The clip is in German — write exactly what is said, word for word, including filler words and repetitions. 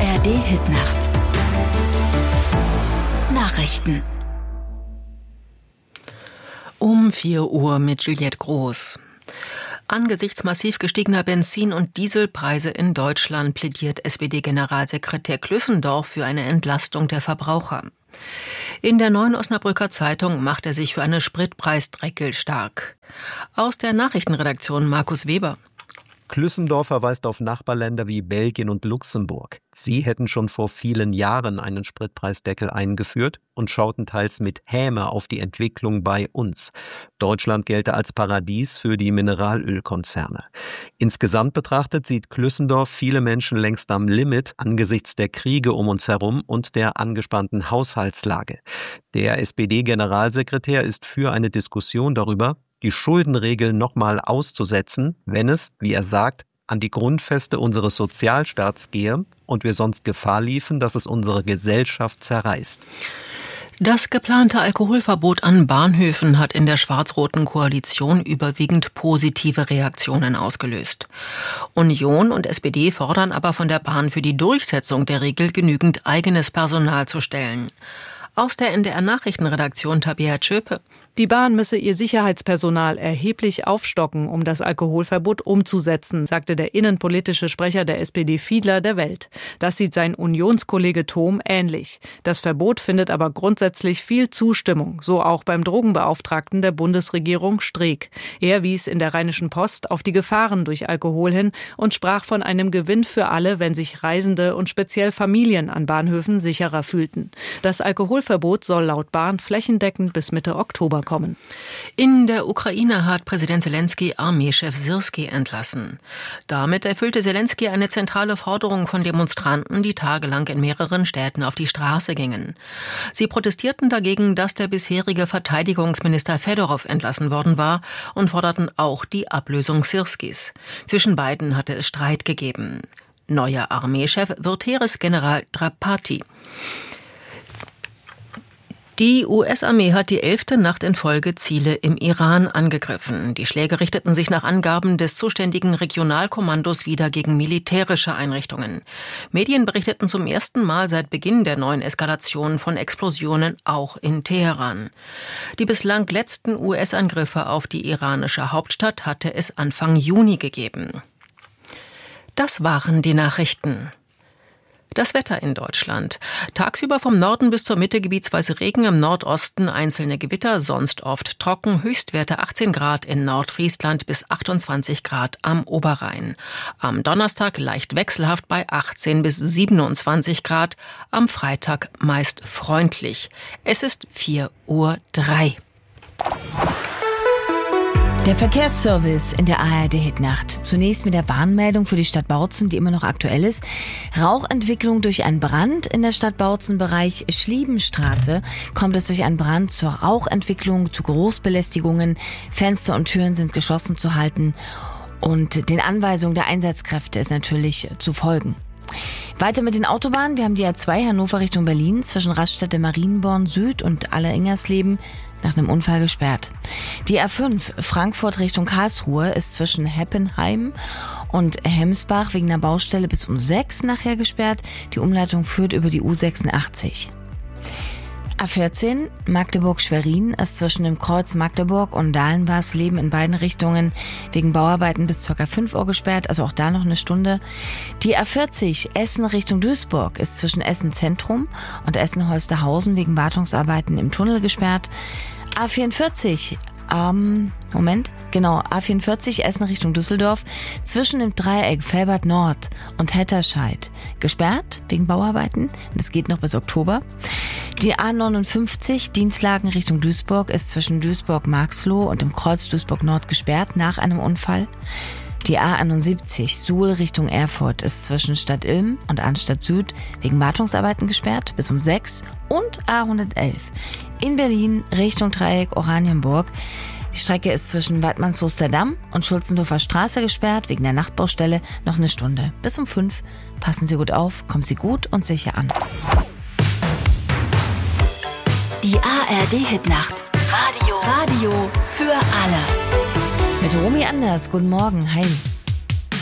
R D-Hitnacht. Nachrichten. Um vier Uhr mit Juliette Groß. Angesichts massiv gestiegener Benzin- und Dieselpreise in Deutschland plädiert S P D-Generalsekretär Klüssendorf für eine Entlastung der Verbraucher. In der Neuen Osnabrücker Zeitung macht er sich für eine Spritpreisdeckel stark. Aus der Nachrichtenredaktion Markus Weber. Klüssendorf verweist auf Nachbarländer wie Belgien und Luxemburg. Sie hätten schon vor vielen Jahren einen Spritpreisdeckel eingeführt und schauten teils mit Häme auf die Entwicklung bei uns. Deutschland gelte als Paradies für die Mineralölkonzerne. Insgesamt betrachtet sieht Klüssendorf viele Menschen längst am Limit angesichts der Kriege um uns herum und der angespannten Haushaltslage. Der S P D-Generalsekretär ist für eine Diskussion darüber, die Schuldenregeln nochmal auszusetzen, wenn es, wie er sagt, an die Grundfeste unseres Sozialstaats gehe und wir sonst Gefahr liefen, dass es unsere Gesellschaft zerreißt. Das geplante Alkoholverbot an Bahnhöfen hat in der schwarz-roten Koalition überwiegend positive Reaktionen ausgelöst. Union und S P D fordern aber von der Bahn für die Durchsetzung der Regel genügend eigenes Personal zu stellen. Aus der N D R-Nachrichtenredaktion Tabea Tschöpe. Die Bahn müsse ihr Sicherheitspersonal erheblich aufstocken, um das Alkoholverbot umzusetzen, sagte der innenpolitische Sprecher der S P D Fiedler der Welt. Das sieht sein Unionskollege Thom ähnlich. Das Verbot findet aber grundsätzlich viel Zustimmung, so auch beim Drogenbeauftragten der Bundesregierung Streeck. Er wies in der Rheinischen Post auf die Gefahren durch Alkohol hin und sprach von einem Gewinn für alle, wenn sich Reisende und speziell Familien an Bahnhöfen sicherer fühlten. Das Alkoholverbot soll laut Bahn flächendeckend bis Mitte Oktober kommen. In der Ukraine hat Präsident Selenskyj Armeechef Syrskij entlassen. Damit erfüllte Selenskyj eine zentrale Forderung von Demonstranten, die tagelang in mehreren Städten auf die Straße gingen. Sie protestierten dagegen, dass der bisherige Verteidigungsminister Fedorov entlassen worden war und forderten auch die Ablösung Syrskijs. Zwischen beiden hatte es Streit gegeben. Neuer Armeechef wird Heeresgeneral Drapati. Die U S-Armee hat die elfte Nacht in Folge Ziele im Iran angegriffen. Die Schläge richteten sich nach Angaben des zuständigen Regionalkommandos wieder gegen militärische Einrichtungen. Medien berichteten zum ersten Mal seit Beginn der neuen Eskalation von Explosionen auch in Teheran. Die bislang letzten U S-Angriffe auf die iranische Hauptstadt hatte es Anfang Juni gegeben. Das waren die Nachrichten. Das Wetter in Deutschland. Tagsüber vom Norden bis zur Mitte gebietsweise Regen, im Nordosten einzelne Gewitter, sonst oft trocken. Höchstwerte achtzehn Grad in Nordfriesland bis achtundzwanzig Grad am Oberrhein. Am Donnerstag leicht wechselhaft bei achtzehn bis siebenundzwanzig Grad. Am Freitag meist freundlich. Es ist vier Uhr drei. Der Verkehrsservice in der A R D-Hitnacht. Zunächst mit der Warnmeldung für die Stadt Bautzen, die immer noch aktuell ist. Rauchentwicklung durch einen Brand in der Stadt Bautzen, Bereich Schliebenstraße. Kommt es durch einen Brand zur Rauchentwicklung, zu Geruchsbelästigungen. Fenster und Türen sind geschlossen zu halten. Und den Anweisungen der Einsatzkräfte ist natürlich zu folgen. Weiter mit den Autobahnen. Wir haben die A zwei Hannover Richtung Berlin zwischen Raststätte Marienborn Süd und Alleringersleben nach einem Unfall gesperrt. Die A fünf Frankfurt Richtung Karlsruhe ist zwischen Heppenheim und Hemsbach wegen einer Baustelle bis um sechs nachher gesperrt. Die Umleitung führt über die U sechsundachtzig. A vierzehn Magdeburg-Schwerin ist zwischen dem Kreuz Magdeburg und Dahlenbarsleben in beiden Richtungen wegen Bauarbeiten bis ca. fünf Uhr gesperrt, also auch da noch eine Stunde. Die A vierzig Essen Richtung Duisburg ist zwischen Essen Zentrum und Essen-Holsterhausen wegen Wartungsarbeiten im Tunnel gesperrt. A vierundvierzig Ähm, Moment, genau, A vierundvierzig Essen Richtung Düsseldorf zwischen dem Dreieck Velbert Nord und Hetterscheid gesperrt wegen Bauarbeiten. Das geht noch bis Oktober. Die A neunundfünfzig Dienstlagen Richtung Duisburg ist zwischen Duisburg-Marxloh und dem Kreuz Duisburg-Nord gesperrt nach einem Unfall. Die A einundsiebzig Suhl Richtung Erfurt ist zwischen Stadt Ilm und Arnstadt Süd wegen Wartungsarbeiten gesperrt bis um sechs. Und A hundertelf in Berlin Richtung Dreieck Oranienburg. Die Strecke ist zwischen Waidmannshoster-Damm und Schulzendorfer Straße gesperrt wegen der Nachtbaustelle noch eine Stunde. Bis um fünf. Passen Sie gut auf, kommen Sie gut und sicher an. Die A R D-Hitnacht. Radio. Radio für alle. Mit Romy Anders. Guten Morgen. Hi.